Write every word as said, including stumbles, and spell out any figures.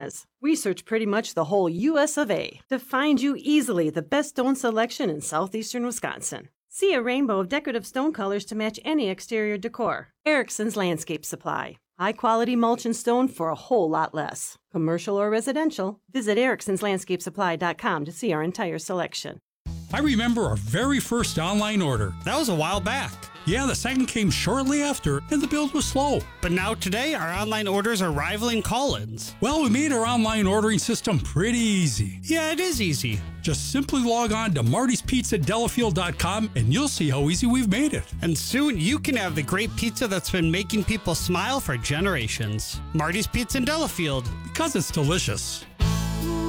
has. We search pretty much the whole U S of A to find you easily the best stone selection in southeastern Wisconsin. See a rainbow of decorative stone colors to match any exterior decor. Erickson's Landscape Supply. High-quality mulch and stone for a whole lot less. Commercial or residential, visit ericksons landscape supply dot com to see our entire selection. I remember our very first online order. That was a while back. Yeah, the second came shortly after, and the build was slow. But now today, our online orders are rivaling call-ins. Well, we made our online ordering system pretty easy. Yeah, it is easy. Just simply log on to martys pizza delafield dot com and you'll see how easy we've made it. And soon you can have the great pizza that's been making people smile for generations. Marty's Pizza in Delafield. Because it's delicious.